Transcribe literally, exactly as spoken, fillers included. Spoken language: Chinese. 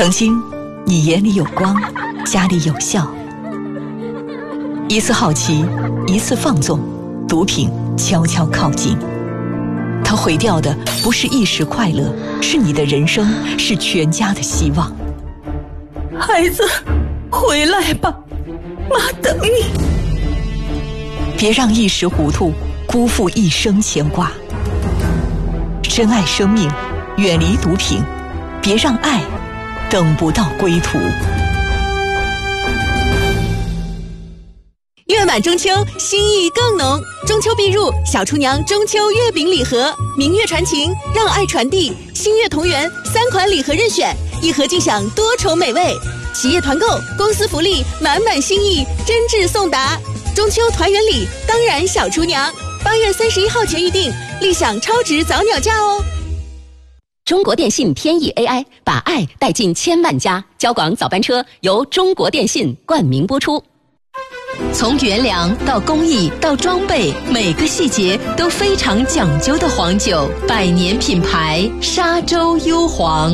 曾经，你眼里有光，家里有笑。一次好奇，一次放纵，毒品悄悄靠近。它毁掉的不是一时快乐，是你的人生，是全家的希望。 孩子，回来吧，妈等你。 别让一时糊涂辜负一生牵挂。珍爱生命，远离毒品，别让爱等不到归途。 月满中秋，心意更浓。中秋必入，小厨娘中秋月饼礼盒，明月传情，让爱传递。新月同源，三款礼盒任选，一盒尽享多重美味。企业团购，公司福利，满满心意，真挚送达。中秋团圆礼，当然小厨娘。八月三十一号前预定，立享超值早鸟价哦。 中国电信天翼 A I 把爱带进千万家，交广早班车由中国电信冠名播出。 从原粮到工艺到装备，每个细节都非常讲究的黄酒，百年品牌沙洲幽黄。